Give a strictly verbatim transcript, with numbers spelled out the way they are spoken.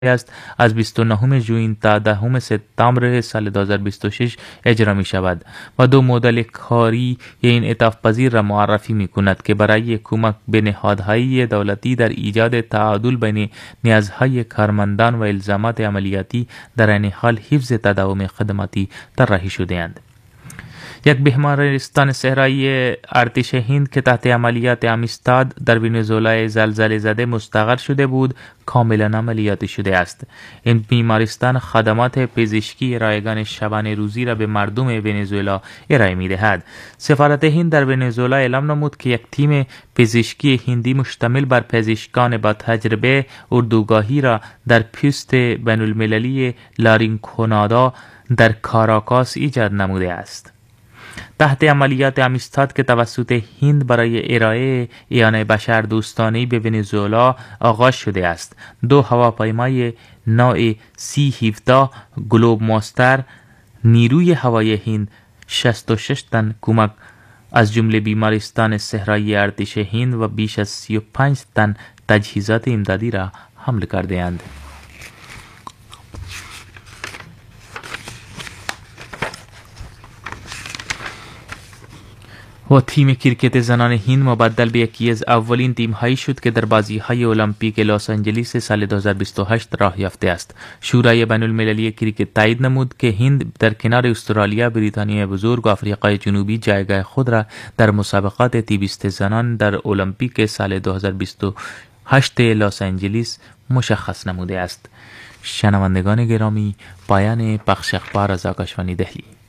است از بیست و نهم ژوئن تا دهم سپتامبر سال دو هزار و بیست و شش اجرا می شود و دو مدل کاری این انعطاف پذیر را معرفی می کند که برای کمک به نهادهای دولتی در ایجاد تعادل بین نیازهای کارمندان و الزامات عملیاتی در این حال حفظ تداوم خدماتی طراحی شده‌اند. یک بیمارستان صحرایی ارتش هند که تحت عملیات آمیستاد در ونزوئلا زلزله زده مستقر شده بود کاملا عملیاتی شده است. این بیمارستان خدمات پزشکی رایگان شبانه روزی را به مردم ونزوئلا ارائه می‌دهد. سفارت هند در ونزوئلا اعلام نمود که یک تیم پزشکی هندی مشتمل بر پزشکان با تجربه اردوگاهی را در پست بین‌المللی لارینکونادا در کاراکاس ایجاد نموده است. تحت عملیات آمیستاد که توسط هند برای ارائه اعانه بشر دوستانه به ونزوئلا آغاز شده است، دو هواپیمای نوع سی هفده گلوب ماستر نیروی هوایی هند شصت و شش تن کمک از جمله بیمارستان صحرایی ارتش هند و بیش از سی و پنج تن تجهیزات امدادی را حمل کرده اند. و تیم کریکت زنان هند مبدل به یکی از اولین تیم‌هایی شد که در بازی‌های المپیک لس آنجلس سال دو هزار و بیست و هشت راه یافته است. شورای بین‌المللی کریکت تایید نمود که هند در کنار استرالیا، بریتانیای بزرگ و آفریقای جنوبی جایگاه خود را در مسابقات تیبیست زنان در المپیک سال دو هزار و بیست و هشت لس آنجلس مشخص نموده است. شنوندگان گرامی، پایان پخش اخبار از آکاشوانی دهلی.